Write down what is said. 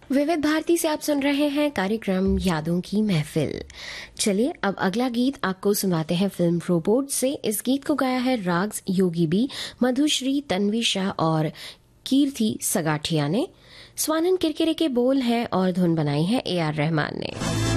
विविध भारती से आप सुन रहे हैं कार्यक्रम यादों की महफिल। चलिए अब अगला गीत आपको सुनाते हैं फिल्म रोबोट से। इस गीत को गाया है राग्स योगी बी, मधुश्री, तन्वी शाह और कीर्ति सगाठिया ने। स्वानंद किरकिरे के बोल है और धुन बनाई है AR रहमान ने।